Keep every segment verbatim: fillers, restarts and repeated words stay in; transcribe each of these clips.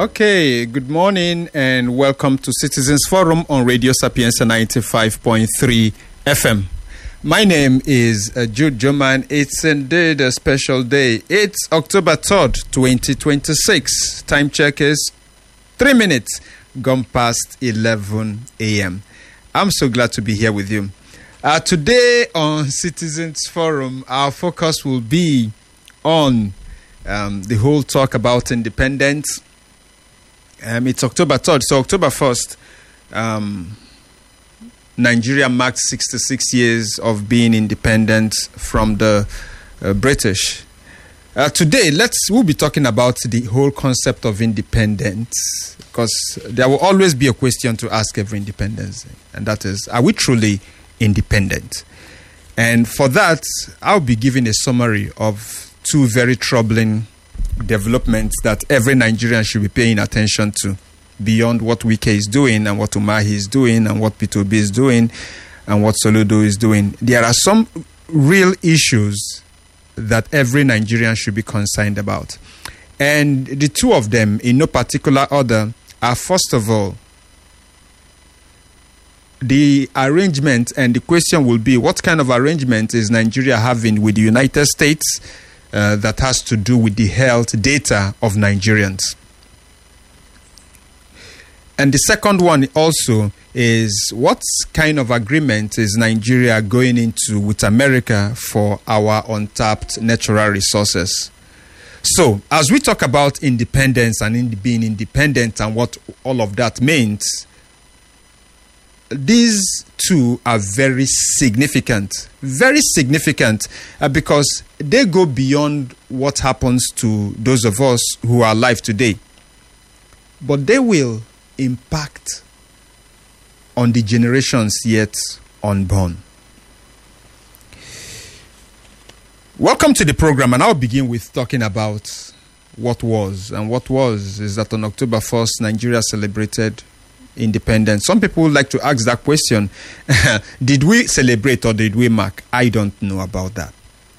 Okay, good morning and welcome to Citizens Forum on Radio Sapienza ninety-five point three F M. My name is uh, Jude Joman. It's indeed a special day. It's October third, twenty twenty-six. Time check is three minutes gone past eleven a.m. I'm so glad to be here with you. Uh, today on Citizens Forum, our focus will be on um, the whole talk about independence. Um, it's October third, so October first, um, Nigeria marked sixty-six years of being independent from the uh, British. Uh, today, let's we'll be talking about the whole concept of independence, because there will always be a question to ask every independence, and that is, are we truly independent? And for that, I'll be giving a summary of two very troubling developments that every Nigerian should be paying attention to, beyond what Wike is doing and what Umahi is doing and what Peter Obi is doing and what Soludo is doing. There are some real issues that every Nigerian should be concerned about. And the two of them, in no particular order, are first of all, the arrangement, and the question will be, what kind of arrangement is Nigeria having with the United States uh, that has to do with the health data of Nigerians? And the second one also is, what kind of agreement is Nigeria going into with America for our untapped natural resources? So, as we talk about independence and in being independent and what all of that means, these two are very significant, very significant uh, because they go beyond what happens to those of us who are alive today. But they will impact on the generations yet unborn. Welcome to the program, and I'll begin with talking about what was. And what was is that on October first, Nigeria celebrated independence. Some people like to ask that question. Did we celebrate or did we mark? I don't know about that.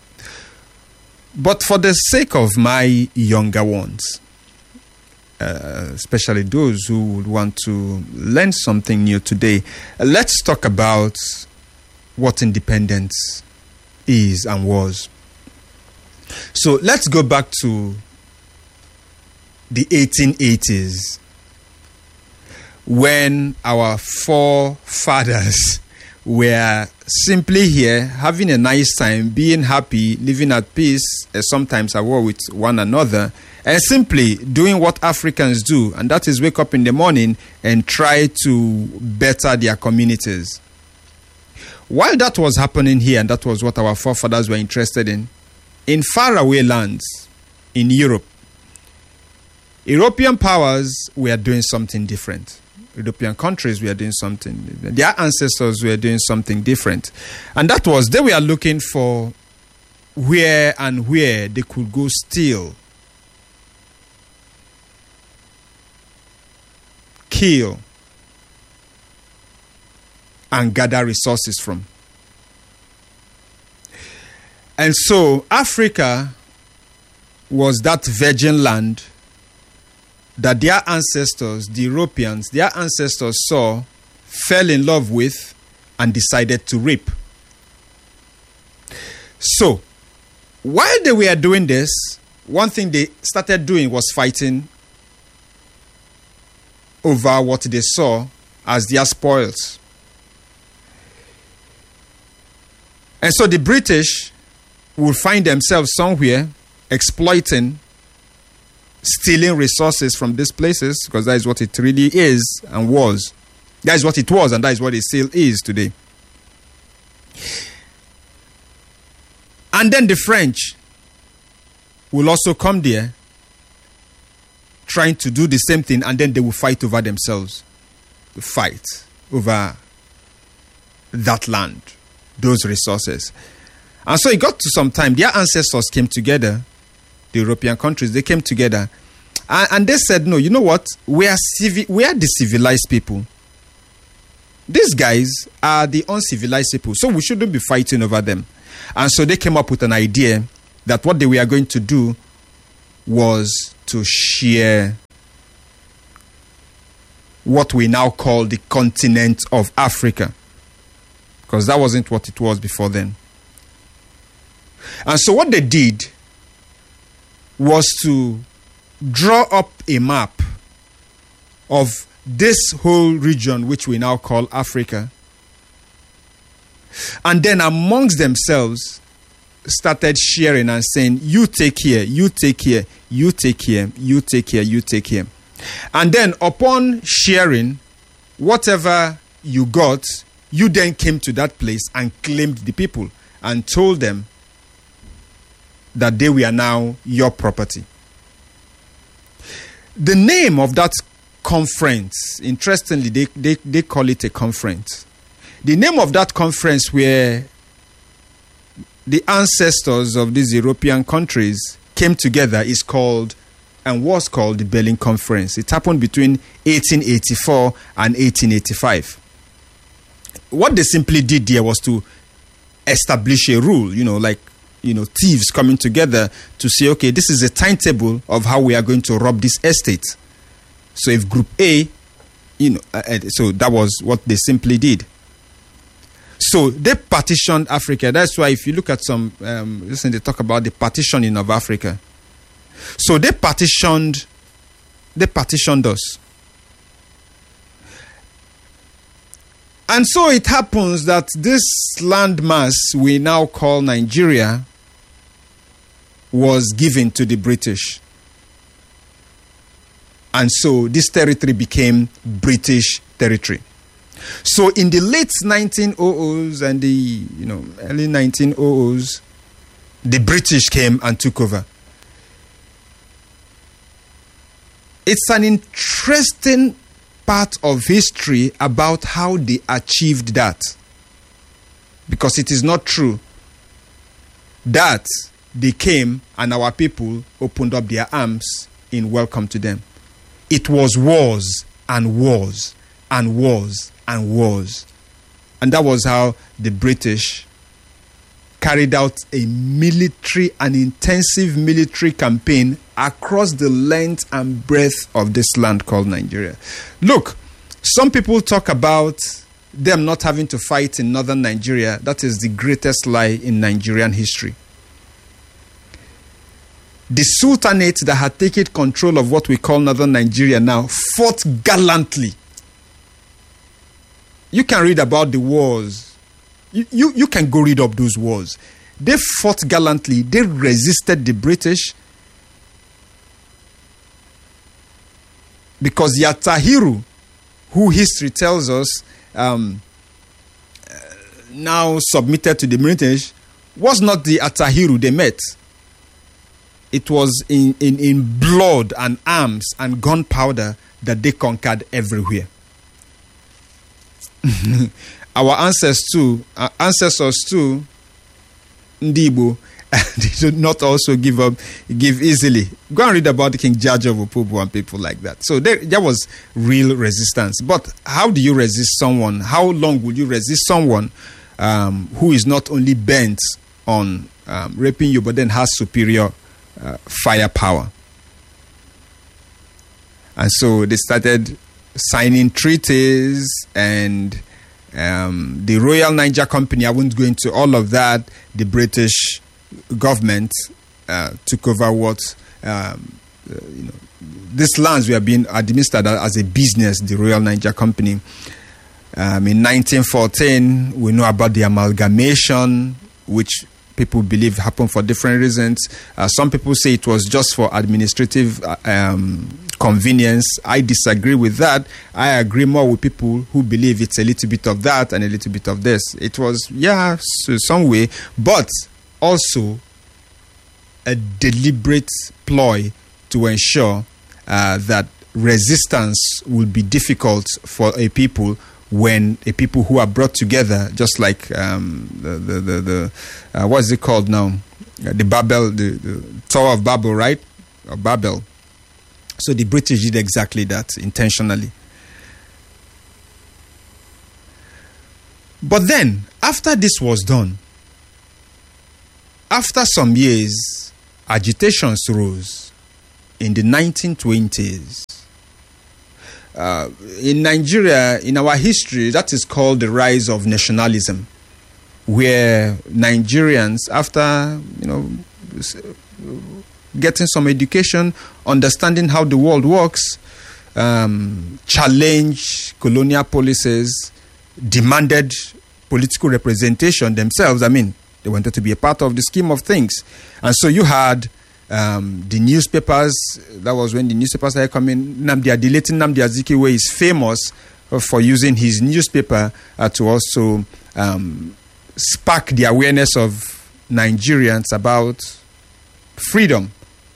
But for the sake of my younger ones, Uh, especially those who would want to learn something new today, uh, let's talk about what independence is and was. So let's go back to the eighteen eighties, when our forefathers were simply here, having a nice time, being happy, living at peace, uh, sometimes at war with one another, and simply doing what Africans do, and that is wake up in the morning and try to better their communities. While that was happening here, and that was what our forefathers were interested in, in faraway lands in Europe, European powers were doing something different. European countries were doing something. Their ancestors were doing something different. And that was, they were looking for where and where they could go steal, kill, and gather resources from. And so Africa was that virgin land that their ancestors, the Europeans, their ancestors saw, fell in love with, and decided to rape. So, while they were doing this, one thing they started doing was fighting over what they saw as their spoils. And so the British will find themselves somewhere exploiting, stealing resources from these places, because that is what it really is and was. That is what it was, and that is what it still is today. And then the French will also come there, trying to do the same thing, and then they will fight over themselves. Fight over that land, those resources. And so it got to some time, their ancestors came together, the European countries, they came together, and, and they said, no, you know what? We are, civi- we are the civilized people. These guys are the uncivilized people, so we shouldn't be fighting over them. And so they came up with an idea that what they were going to do was to share what we now call the continent of Africa, because that wasn't what it was before then. And so what they did was to draw up a map of this whole region, which we now call Africa, and then amongst themselves started sharing and saying, you take here, you take here, you take here, you take here, you take here. And then upon sharing, whatever you got, you then came to that place and claimed the people and told them that they were now your property. The name of that conference, interestingly, they, they, they call it a conference. The name of that conference where the ancestors of these European countries came together is called and was called the Berlin Conference. It happened between eighteen eighty-four and eighteen eighty-five. What they simply did there was to establish a rule, you know, like, you know, thieves coming together to say, okay, this is a timetable of how we are going to rob this estate. So if Group A, you know, uh, so that was what they simply did. So they partitioned Africa. That's why if you look at some, um, listen, they talk about the partitioning of Africa. So they partitioned, they partitioned us. And so it happens that this landmass we now call Nigeria was given to the British. And so this territory became British territory. So in the late nineteen hundreds and the you know early nineteen hundreds, the British came and took over. It's an interesting part of history about how they achieved that, because it is not true that they came and our people opened up their arms in welcome to them. It was wars and wars and wars and wars. And that was how the British carried out a military, an intensive military campaign across the length and breadth of this land called Nigeria. Look, some people talk about them not having to fight in northern Nigeria. That is the greatest lie in Nigerian history. The Sultanate that had taken control of what we call northern Nigeria now fought gallantly. You can read about the wars. You, you, you can go read up those wars. They fought gallantly. They resisted the British. Because Yatahiru, who history tells us um, uh, now submitted to the British, was not the Atahiru they met. It was in, in, in blood and arms and gunpowder that they conquered everywhere. Our ancestors too, uh, ancestors too, Ndibo, they did not also give up, give easily. Go and read about the King Jaja of Opobo and people like that. So there, there was real resistance. But how do you resist someone? How long will you resist someone um, who is not only bent on um, raping you, but then has superior uh, firepower? And so they started signing treaties, and um, the Royal Niger Company, I won't go into all of that. The British government uh, took over what um, uh, you know, these lands were being administered as a business, the Royal Niger Company. Um, in nineteen fourteen, we know about the amalgamation, which people believe happened for different reasons. Uh, some people say it was just for administrative uh, um, convenience. I disagree with that. I agree more with people who believe it's a little bit of that and a little bit of this. It was, yeah, so some way, but also a deliberate ploy to ensure uh, that resistance will be difficult for a people when a people who are brought together, just like um, the, the, the, the uh, what is it called now? Uh, the Babel, the, the Tower of Babel, right? Or Babel. So the British did exactly that intentionally. But then, after this was done, after some years, agitations rose in the nineteen twenties. uh, in Nigeria, in our history, that is called the rise of nationalism, where Nigerians, after, you know, getting some education, understanding how the world works, um, challenged colonial policies, demanded political representation themselves. I mean, they wanted to be a part of the scheme of things. And so you had um, the newspapers. That was when the newspapers started coming. Nnamdi Adeleke Nnamdi Azikiwe is famous for using his newspaper uh, to also um, spark the awareness of Nigerians about freedom.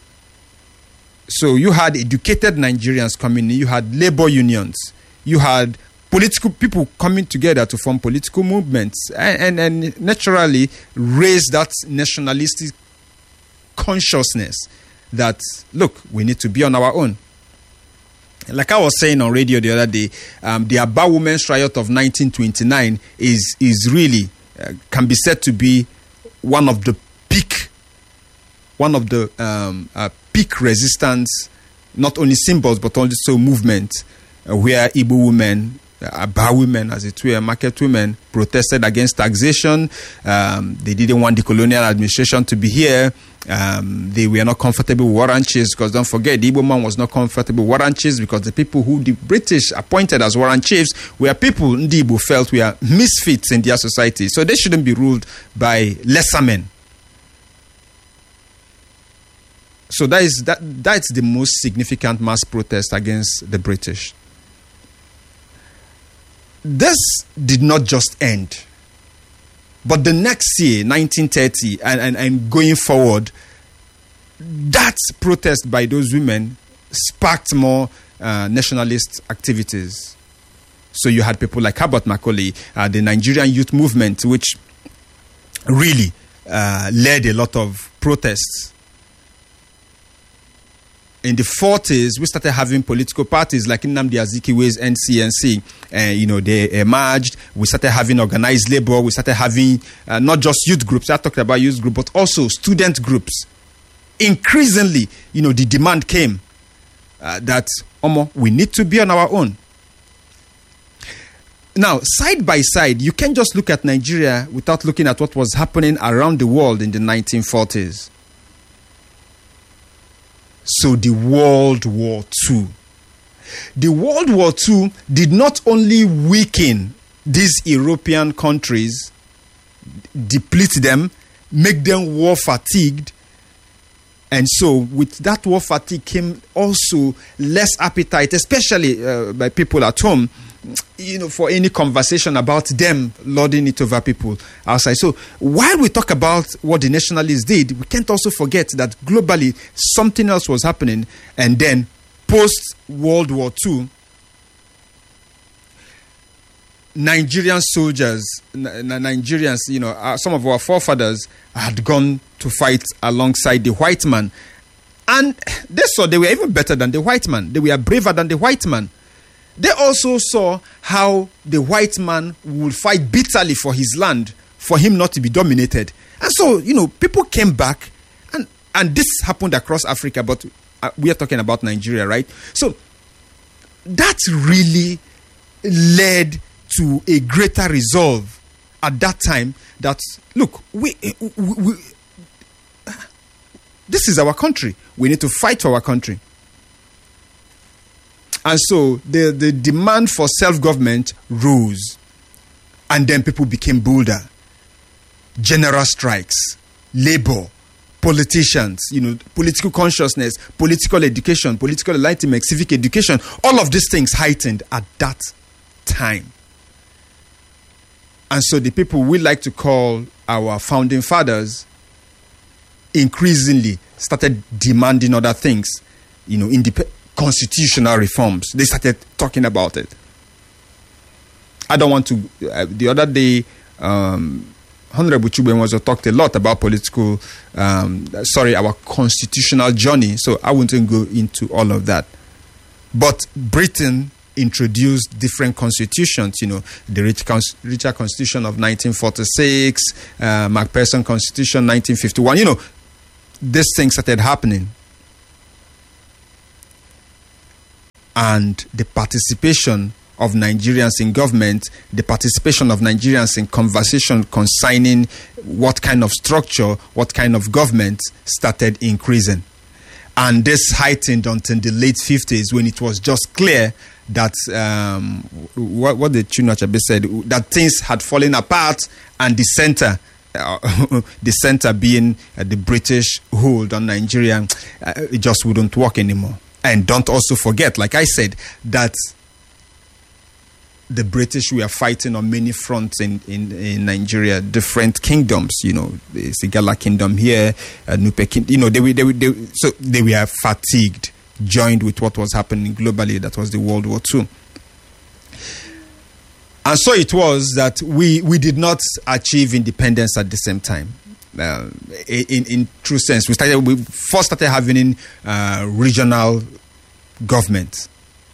So you had educated Nigerians coming in, you had labor unions, you had political people coming together to form political movements, and, and, and naturally raise that nationalistic consciousness that, look, we need to be on our own. Like I was saying on radio the other day, um, the Aba Women's Riot of nineteen twenty-nine is, is really, uh, can be said to be one of the peak, one of the um, uh, peak resistance, not only symbols, but also movement, uh, where Igbo women, Aba women, as it were, market women, protested against taxation. Um, they didn't want the colonial administration to be here. Um, they were not comfortable with warrant chiefs, because don't forget, the Igbo man was not comfortable with warrant chiefs, because the people who the British appointed as warrant chiefs were people Ndi Igbo felt were misfits in their society. So they shouldn't be ruled by lesser men. So that is that that's the most significant mass protest against the British. This did not just end. But the next year, nineteen thirty, and, and, and going forward, that protest by those women sparked more uh, nationalist activities. So you had people like Herbert Macaulay, uh, the Nigerian youth movement, which really uh, led a lot of protests. In the forties, we started having political parties like Nnamdi Azikiwe's N C N C. Uh, you know, they emerged. We started having organized labor. We started having uh, not just youth groups. I talked about youth groups, but also student groups. Increasingly, you know, the demand came uh, that, Omo, we need to be on our own. Now, side by side, you can't just look at Nigeria without looking at what was happening around the world in the nineteen forties. So the World War Two. The World War Two did not only weaken these European countries, deplete them, make them war fatigued, and so with that war fatigue came also less appetite, especially uh, by people at home, you know, for any conversation about them lording it over people outside. So while we talk about what the nationalists did, we can't also forget that globally something else was happening. And then post-World War Two, Nigerian soldiers, N- Nigerians, you know, uh, some of our forefathers had gone to fight alongside the white man. And they saw they were even better than the white man. They were braver than the white man. They also saw how the white man would fight bitterly for his land, for him not to be dominated. And so, you know, people came back, and, and this happened across Africa, but uh, we are talking about Nigeria, right? So that really led to a greater resolve at that time that, look, we, we, we this is our country. We need to fight for our country. And so the, the demand for self-government rose. And then people became bolder. General strikes, labor, politicians, you know, political consciousness, political education, political enlightenment, civic education, all of these things heightened at that time. And so the people we like to call our founding fathers increasingly started demanding other things, you know, independent constitutional reforms. They started talking about it. I don't want to. Uh, the other day, um, Honorable Chubemwazo talked a lot about political, um, sorry, our constitutional journey. So I won't go into all of that. But Britain introduced different constitutions. You know, the Richard Constitution of nineteen forty-six, uh, Macpherson Constitution nineteen fifty-one. You know, these things started happening. and the participation of Nigerians in government, the participation of Nigerians in conversation concerning what kind of structure, what kind of government started increasing. And this heightened until the late fifties, when it was just clear that um, what, what the Chinua Achebe said, that things had fallen apart, and the center, uh, the center being uh, the British hold on Nigeria, uh, it just wouldn't work anymore. And don't also forget, like I said, that the British were fighting on many fronts in, in, in Nigeria, different kingdoms, you know, the Sigala kingdom here, uh, Nupe kingdom, you know, they were, they were, they, so they were fatigued, joined with what was happening globally, that was the World War Two. And so it was that we, we did not achieve independence at the same time. Uh, in, in true sense, we started, we first started having uh, regional government.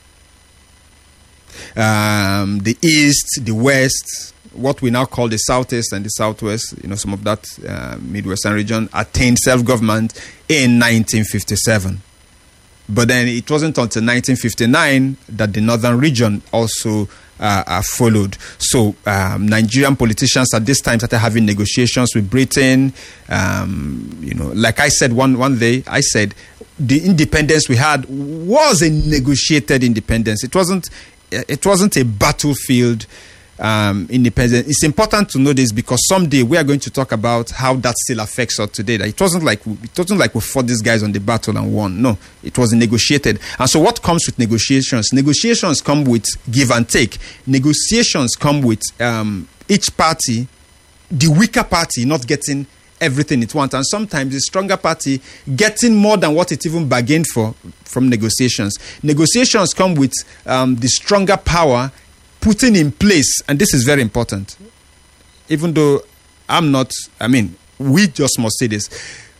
Um, the East, the West, what we now call the Southeast and the Southwest, you know, some of that uh, Midwestern region attained self-government in nineteen fifty-seven. But then it wasn't until nineteen fifty-nine that the Northern region also uh, uh, followed. So um, Nigerian politicians at this time started having negotiations with Britain. Um, you know, like I said one, one day, I said the independence we had was a negotiated independence. It wasn't It wasn't a battlefield um, independence. It's important to know this because someday we are going to talk about how that still affects us today. That it wasn't like we, it wasn't like we fought these guys on the battle and won. No, it was negotiated. And so, what comes with negotiations? Negotiations come with give and take. Negotiations come with um, each party, the weaker party, not getting everything it wants, and sometimes the stronger party getting more than what it even bargained for from negotiations. Negotiations come with um, the stronger power putting in place, and this is very important. Even though I'm not, I mean, we just must say this.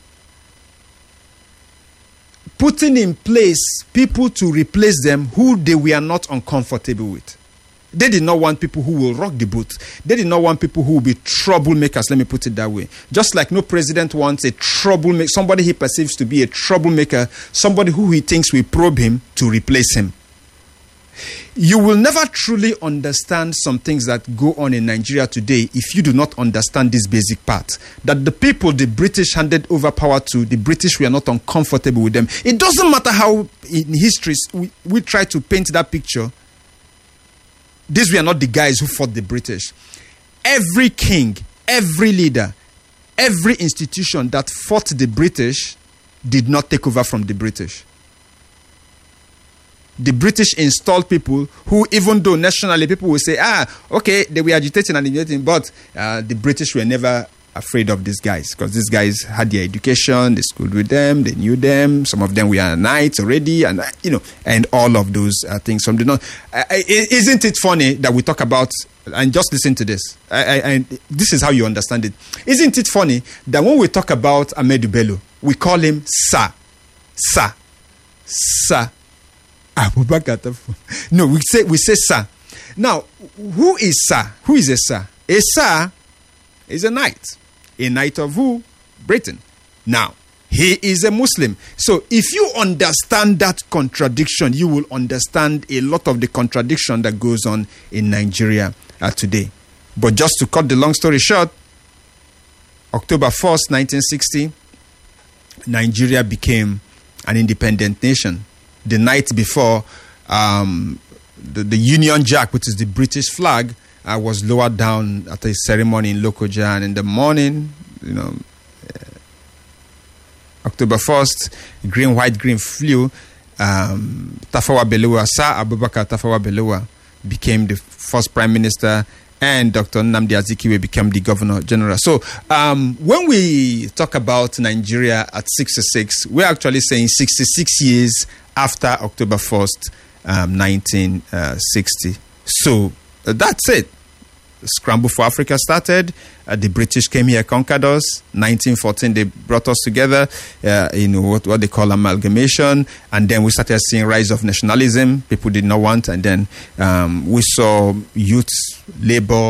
Putting in place people to replace them who they were not uncomfortable with. They did not want people who will rock the boat. They did not want people who will be troublemakers, let me put it that way. Just like no president wants a troublemaker, somebody he perceives to be a troublemaker, somebody who he thinks will probe him to replace him. You will never truly understand some things that go on in Nigeria today if you do not understand this basic part. That the people the British handed over power to, the British were not uncomfortable with them. It doesn't matter how in history we, we try to paint that picture. These were not the guys who fought the British. Every king, every leader, every institution that fought the British did not take over from the British. The British installed people who, even though nationally people will say, ah, okay, they were agitating and agitating, but uh, the British were never afraid of these guys because these guys had their education, they schooled with them, they knew them. Some of them were knights already, and uh, you know, and all of those uh, things. From the north, uh, isn't it funny that we talk about? And just listen to this. I, I, I, this is how you understand it. Isn't it funny that when we talk about Ahmadu Bello, we call him Sir, Sir, Sir. No, we say we say Sir. Now, who is Sir? Who is a Sir? A Sir is a knight. A knight of who? Britain. Now, he is a Muslim. So, if you understand that contradiction, you will understand a lot of the contradiction that goes on in Nigeria uh, today. But just to cut the long story short, October first, nineteen sixty, Nigeria became an independent nation. The night before, um, the, the Union Jack, which is the British flag, uh, was lowered down at a ceremony in Lokoja. And in the morning, you know, uh, October first, green, white, green flew. Um, Tafawa Balewa, Sir Abubakar Tafawa Balewa, became the first prime minister, and Doctor Nnamdi Azikiwe became the governor general. So um, when we talk about Nigeria at sixty-six, we're actually saying sixty-six years after October first, um, nineteen sixty. So uh, that's it. The scramble for Africa started. Uh, the British came here, conquered us. nineteen fourteen, they brought us together uh, in what, what they call amalgamation. And then we started seeing rise of nationalism. People did not want. And then um, we saw youth, labor,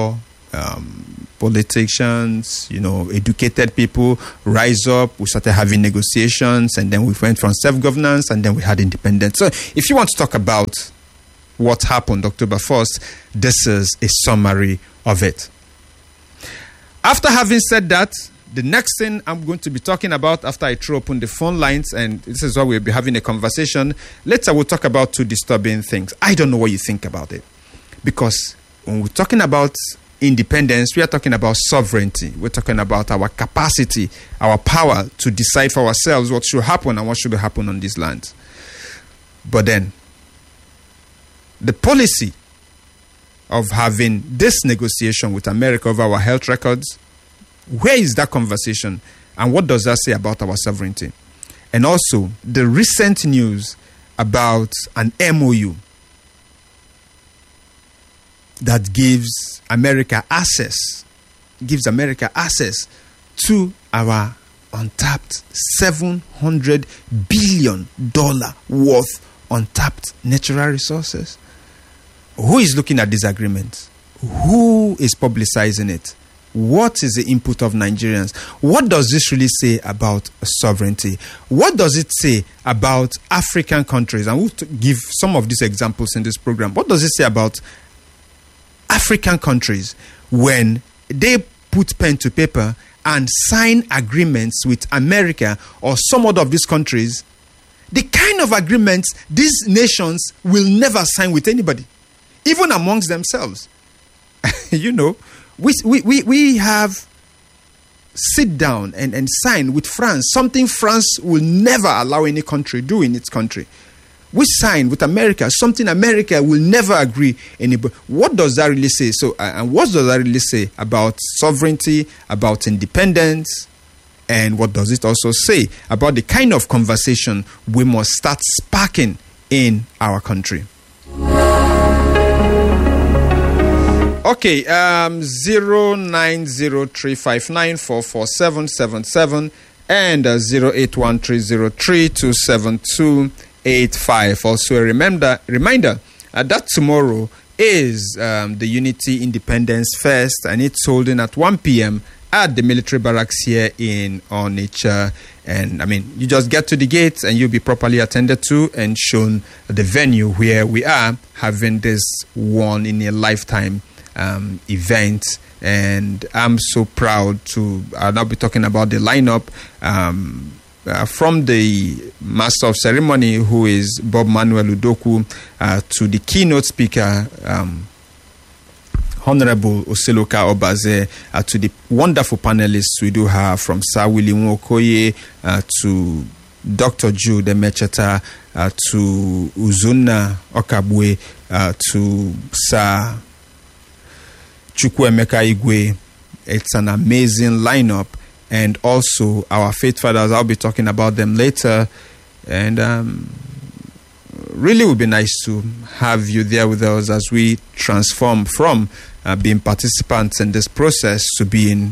um, politicians, you know, educated people rise up. We started having negotiations, and then we went from self-governance, and then we had independence. So if you want to talk about what happened October first, this is a summary of it. After having said that, the next thing I'm going to be talking about after I throw open the phone lines, and this is why we'll be having a conversation, later we'll talk about two disturbing things. I don't know what you think about it. Because when we're talking about independence, we are talking about sovereignty. We're talking about our capacity, our power to decide for ourselves what should happen and what should happen on this land. But then, the policy of having this negotiation with America over our health records, where is that conversation, and what does that say about our sovereignty? And also, the recent news about an M O U that gives America access, gives America access to our untapped seven hundred billion dollars worth untapped natural resources. Who is looking at this agreement? Who is publicizing it? What is the input of Nigerians? What does this really say about sovereignty? What does it say about African countries? And we'll give some of these examples in this program. What does it say about African countries when they put pen to paper and sign agreements with America or some other of these countries? The kind of agreements these nations will never sign with anybody, even amongst themselves. You know, we, we, we, we have sit down and, and sign with France, something France will never allow any country do in its country. We sign with America, something America will never agree anybody. What does that really say? So, uh, and what does that really say about sovereignty, about independence? And what does it also say about the kind of conversation we must start sparking in our country? Okay, um, zero nine zero three five nine four four seven seven seven and uh, zero eight one three zero three two seven two eight five. Also, a reminder, reminder uh, that tomorrow is um, the Unity Independence Fest, and it's holding at one p.m. at the military barracks here in Onitsha. And I mean, you just get to the gate and you'll be properly attended to and shown the venue where we are having this one in a lifetime um, event. And I'm so proud to uh, now be talking about the lineup um, uh, from the master of ceremony, who is Bob Manuel Udoku, uh, to the keynote speaker, um, Honorable Oseloka Obaze, uh, to the wonderful panelists we do have, from Sir William Okoye uh, to Doctor Jude Emecheta, uh, to Uzuna Okabwe, uh, to Sir Chukwuemeka Igwe. It's an amazing lineup, and also our faith fathers. I'll be talking about them later, and um, really would be nice to have you there with us as we transform from uh, being participants in this process to being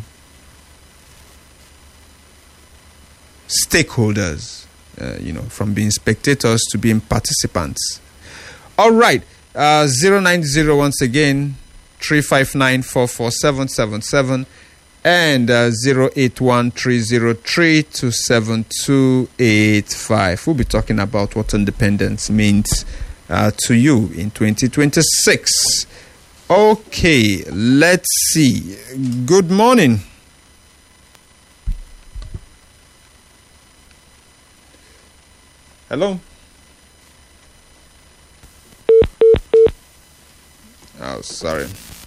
stakeholders, uh, you know, from being spectators to being participants. All right, uh, zero nine zero once again, three five nine four four seven seven seven and uh, zero eight one three zero three two seven two eight five. We'll be talking about what independence means uh, to you in twenty twenty-six. Okay, let's see. Good morning. Hello. Oh, sorry.